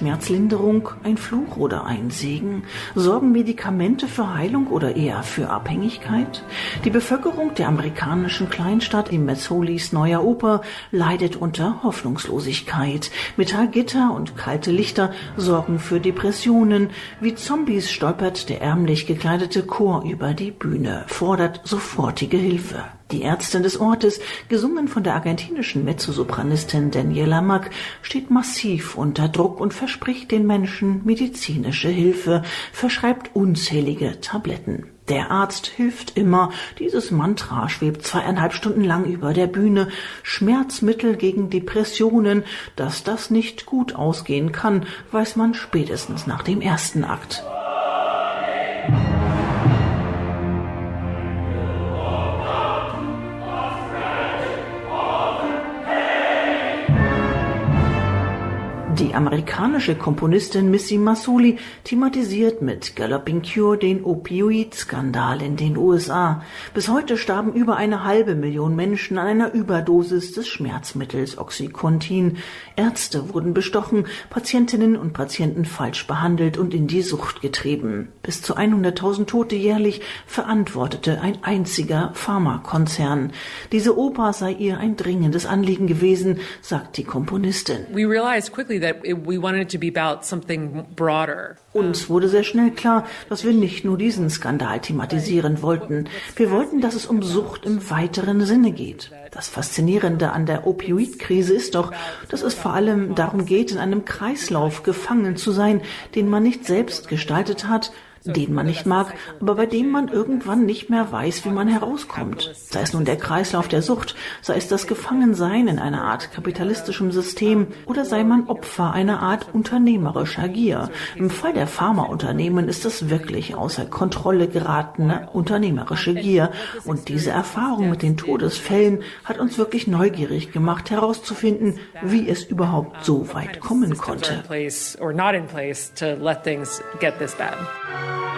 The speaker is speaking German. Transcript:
Schmerzlinderung ein Fluch oder ein Segen? Sorgen Medikamente für Heilung oder eher für Abhängigkeit? Die Bevölkerung der amerikanischen Kleinstadt in Mazzolis Neuer Oper leidet unter Hoffnungslosigkeit. Metallgitter und kalte Lichter sorgen für Depressionen. Wie Zombies stolpert der ärmlich gekleidete Chor über die Bühne, fordert sofortige Hilfe. Die Ärztin des Ortes, gesungen von der argentinischen Mezzosopranistin Daniela Mack, steht massiv unter Druck und verspricht den Menschen medizinische Hilfe, verschreibt unzählige Tabletten. Der Arzt hilft immer. Dieses Mantra schwebt 2,5 Stunden lang über der Bühne. Schmerzmittel gegen Depressionen. Dass das nicht gut ausgehen kann, weiß man spätestens nach dem ersten Akt. Die amerikanische Komponistin Missy Mazzoli thematisiert mit Galloping Cure den Opioid-Skandal in den USA. Bis heute starben über 500.000 Menschen an einer Überdosis des Schmerzmittels Oxycontin. Ärzte wurden bestochen, Patientinnen und Patienten falsch behandelt und in die Sucht getrieben. Bis zu 100.000 Tote jährlich verantwortete ein einziger Pharmakonzern. Diese Oper sei ihr ein dringendes Anliegen gewesen, sagt die Komponistin. We realized quickly that we wanted it to be about something broader. Uns wurde sehr schnell klar, dass wir nicht nur diesen Skandal thematisieren wollten. Wir wollten, dass es um Sucht im weiteren Sinne geht. Das Faszinierende an der Opioid-Krise ist doch, dass es vor allem darum geht, in einem Kreislauf gefangen zu sein, den man nicht selbst gestaltet hat, den man nicht mag, aber bei dem man irgendwann nicht mehr weiß, wie man herauskommt. Sei es nun der Kreislauf der Sucht, sei es das Gefangensein in einer Art kapitalistischem System oder sei man Opfer einer Art unternehmerischer Gier. Im Fall der Pharmaunternehmen ist es wirklich außer Kontrolle geratene unternehmerische Gier. Und diese Erfahrung mit den Todesfällen hat uns wirklich neugierig gemacht, herauszufinden, wie es überhaupt so weit kommen konnte.